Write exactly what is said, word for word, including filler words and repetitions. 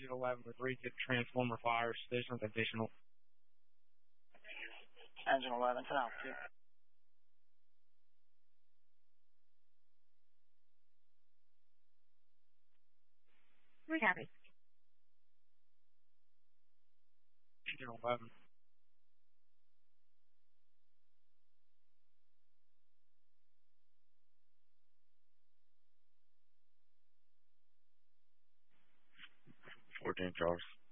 Engine eleven with recip transformer fires. There's something additional. Engine eleven to altitude. We copy. Engine eleven. fourteen Charles.